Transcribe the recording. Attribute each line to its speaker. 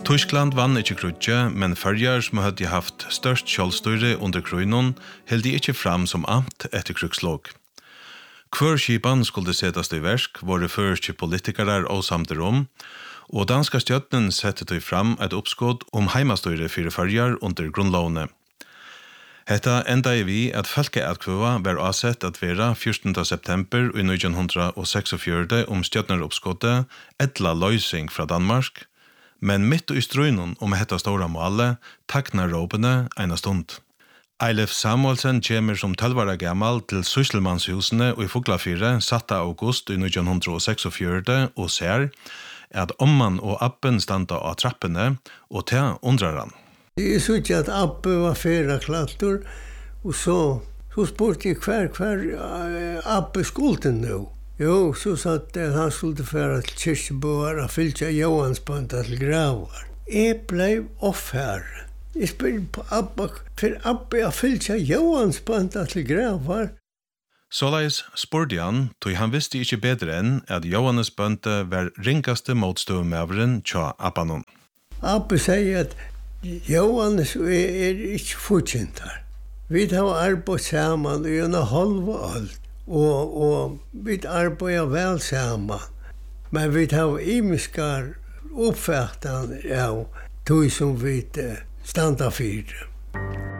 Speaker 1: Tyskland vann ikke krutje, men Førjar som hadde haft størst kjølstøyre under krøynen, held de ikke fram som amt etter krigslåg. Hver skipan skulle settes i versk, var det først politikere åsamter om, og danska stjøtten sette de fram et oppskåd om heimastøyre for Førjar under grunnlovene. Hetta enda vi at folkeatkvøva var avsett at være 14. september i 1946 om stjøtneroppskådet etla løysing fra Danmark, men mitt i strøynen om hetta stora målet taknar råpene en stund. Eilef Samuelsen kommer som 12 år gammal til Sysselmannshusene og i Fuglafire 7. august i 1946 og ser at omman og appen standa av trappene og til undrar han.
Speaker 2: Jeg synes at Abbe var færa klattor, og så spurte jeg hver Abbe skulden nå. Jo, så satt han skulle færa til Kirkebøar og fylltja Johansbanda til gravar. Jeg blei offherre. Jeg spurte på Abbe, for Abbe har fylltja Johansbanda til gravar.
Speaker 1: Såleis spurte han visste ikke bedre enn at Johannesbanda var ringaste motstøvmæveren tja Abbanon.
Speaker 2: Abbe sier at Johannes ikke fortjentar. Vi har arbeidt sammen i en halv år, og vi arbeider vel sammen. Men vi har imiskar oppfattan av tog som vi standa fyrir.